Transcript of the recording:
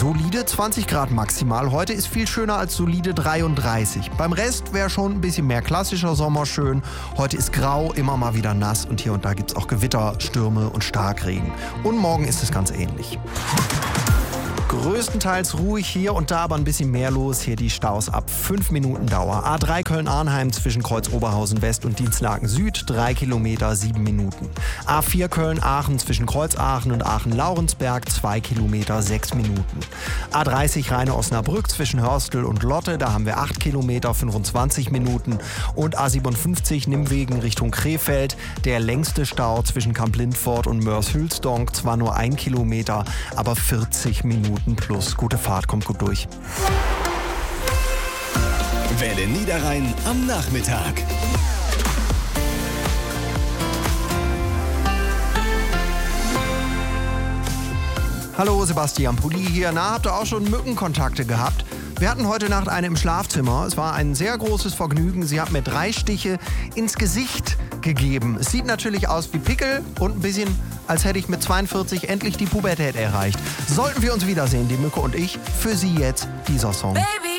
Solide 20 Grad maximal. Heute ist viel schöner als solide 33. Beim Rest wäre schon ein bisschen mehr klassischer Sommer schön. Heute ist grau, immer mal wieder nass und hier und da gibt es auch Gewitter, Stürme und Starkregen. Und morgen ist es ganz ähnlich. Größtenteils ruhig hier und da, aber ein bisschen mehr los. Hier die Staus ab 5 Minuten Dauer. A3 Köln-Arnheim zwischen Kreuz-Oberhausen West und Dienstlaken Süd, 3 Kilometer, 7 Minuten. A4 Köln-Aachen zwischen Kreuz-Aachen und Aachen-Laurensberg, 2 Kilometer, 6 Minuten. A30 Rheine-Osnabrück zwischen Hörstel und Lotte, da haben wir 8 Kilometer, 25 Minuten. Und A57 Nimwegen Richtung Krefeld, der längste Stau zwischen Kamp-Lindfort und Moers-Hülsdonk, zwar nur 1 Kilometer, aber 40 Minuten plus. Gute Fahrt, kommt gut durch. Welle Niederrhein am Nachmittag. Hallo, Sebastian Pulli hier. Na, habt ihr auch schon Mückenkontakte gehabt? Wir hatten heute Nacht eine im Schlafzimmer. Es war ein sehr großes Vergnügen. Sie hat mir 3 Stiche ins Gesicht gegeben. Es sieht natürlich aus wie Pickel und ein bisschen, als hätte ich mit 42 endlich die Pubertät erreicht. Sollten wir uns wiedersehen, die Mücke und ich, für sie jetzt dieser Song. Baby.